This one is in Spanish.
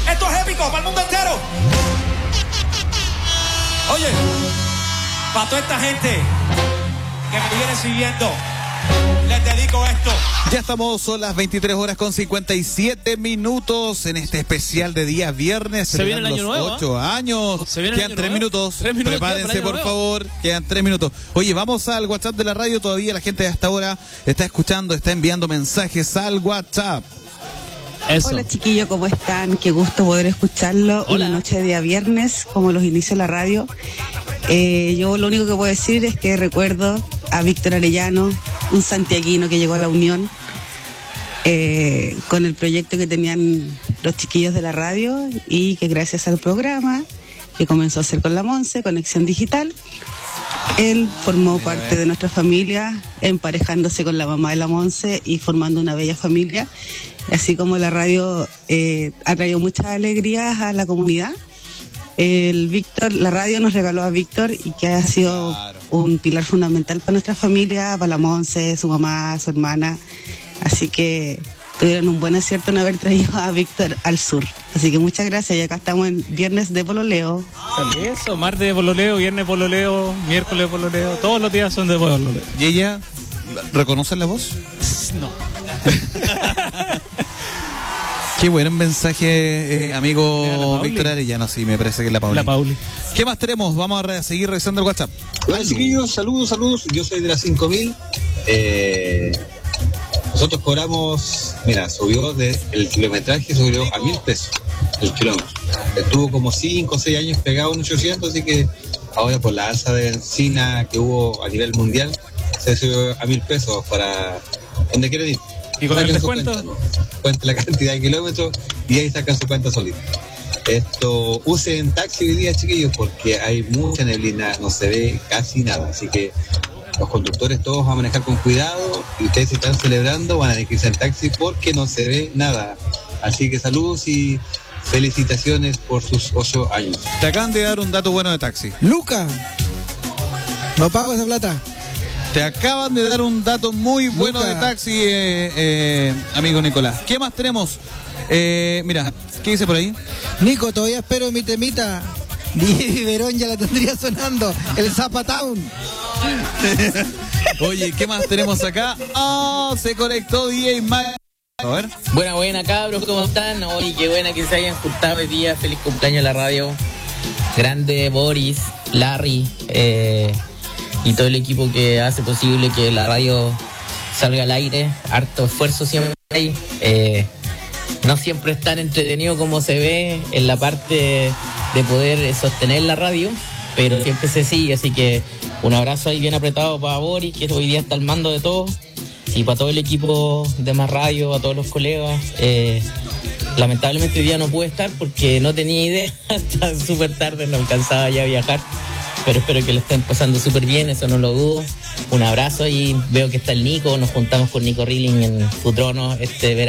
Esto es épico para el mundo entero. Oye, para toda esta gente que me viene siguiendo, les dedico esto. Ya estamos, son las 23 horas con 57 minutos en este especial de día viernes. Se viene el año nuevo. 8 años. Quedan 3 minutos. 3 minutos. Prepárense, por favor. Quedan 3 minutos. Oye, vamos al WhatsApp de la radio. Todavía la gente hasta ahora está escuchando, está enviando mensajes al WhatsApp. Eso. Hola chiquillos, ¿cómo están? Qué gusto poder escucharlo. Hola. Una noche de día viernes, como los inicios de la radio. Yo lo único que puedo decir es que recuerdo a Víctor Arellano, un santiaguino que llegó a la Unión con el proyecto que tenían los chiquillos de la radio y que gracias al programa que comenzó a hacer con la Monse, Conexión Digital, él formó parte de nuestra familia, emparejándose con la mamá de la Monse y formando una bella familia. Así como la radio ha traído muchas alegrías a la comunidad, la radio nos regaló a Víctor y que ha sido un pilar fundamental para nuestra familia, para la Monse, su mamá, su hermana. Así que tuvieron un buen acierto en haber traído a Víctor al sur. Así que muchas gracias y acá estamos en viernes de pololeo. Eso, martes de pololeo, viernes de pololeo, miércoles de pololeo, todos los días son de pololeo. ¿Y ella reconoce la voz? No. Qué buen mensaje, amigo Víctor Arellano. Sí, me parece que es la Pauli. La Pauli. ¿Qué más tenemos? Vamos a seguir revisando el WhatsApp. Hola chiquillos, saludos. Yo soy de las 5000. Nosotros cobramos, subió el kilometraje, subió a 1.000 pesos el kilómetro. Estuvo como 5 o 6 años pegado en 800, así que ahora por la alza de benzina que hubo a nivel mundial, se subió a 1.000 pesos para donde quieren ir. ¿Y con el descuento? Cuenta la cantidad de kilómetros y ahí sacan su cuenta solita. Usen taxi hoy día, chiquillos, porque hay mucha neblina, no se ve casi nada, así que los conductores todos van a manejar con cuidado y ustedes si están celebrando van a dirigirse en taxi porque no se ve nada. Así que saludos y felicitaciones por sus 8 años. Te acaban de dar un dato bueno de taxi. Luca, no pago esa plata. Te acaban de dar un dato muy bueno Luca. de taxi, amigo Nicolás. ¿Qué más tenemos? Mira, ¿qué dice por ahí? Nico, todavía espero mi temita. Y Verón ya la tendría sonando. El Zapatown. Oye, ¿qué más tenemos acá? ¡Oh! Se conectó DJ Mag. A ver. Buena cabros, ¿cómo están? Oye, qué buena que se hayan juntado hoy día. Feliz cumpleaños a la radio. Grande Boris, Larry, y todo el equipo que hace posible que la radio salga al aire. Harto esfuerzo siempre hay. No siempre es tan entretenido como se ve en la parte de poder sostener la radio, pero siempre se sigue, así que un abrazo ahí bien apretado para Boris, que hoy día está al mando de todo, y para todo el equipo de Más Radio, a todos los colegas. Lamentablemente hoy día no pude estar porque no tenía idea, hasta súper tarde, no alcanzaba ya a viajar, pero espero que lo estén pasando súper bien, eso no lo dudo. Un abrazo y veo que está el Nico, nos juntamos con Nico Rilling en Futrono este verano.